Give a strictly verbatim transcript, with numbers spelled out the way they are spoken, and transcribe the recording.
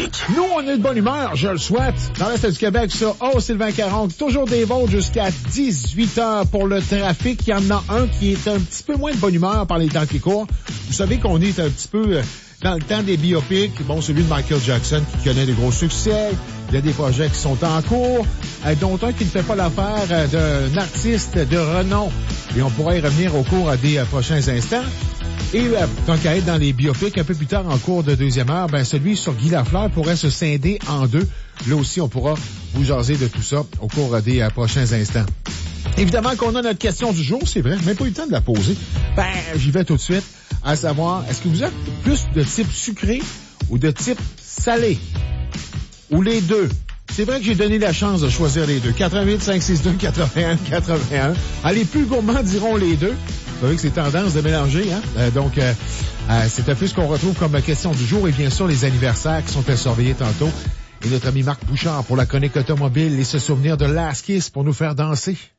Nous, on est de bonne humeur, je le souhaite. Dans l'Est du Québec, sur Oh Sylvain Caron, toujours des vols jusqu'à dix-huit heures pour le trafic. Il y en a un qui est un petit peu moins de bonne humeur par les temps qui courent. Vous savez qu'on est un petit peu dans le temps des biopics. Bon, celui de Michael Jackson qui connaît de gros succès. Il y a des projets qui sont en cours, dont un qui ne fait pas l'affaire d'un artiste de renom. Et on pourra y revenir au cours des prochains instants. Et euh, tant qu'à être dans les biopics, un peu plus tard en cours de deuxième heure, ben celui sur Guy Lafleur pourrait se scinder en deux. Là aussi, on pourra vous jaser de tout ça au cours des euh, prochains instants. Évidemment qu'on a notre question du jour, c'est vrai, même pas eu le temps de la poser. Ben, j'y vais tout de suite, à savoir, est-ce que vous êtes plus de type sucré ou de type salé? Ou les deux? C'est vrai que j'ai donné la chance de choisir les deux. quatre-vingt-huit cinq six deux quatre-vingt-un quatre-vingt-un. Ah, les plus gourmands diront les deux. Vous savez que c'est tendance de mélanger, hein? Euh, donc, euh, euh, c'est un peu ce qu'on retrouve comme question du jour. Et bien sûr, les anniversaires qui sont à surveiller tantôt. Et notre ami Marc Bouchard pour la chronique automobile et se souvenir de Last Kiss pour nous faire danser.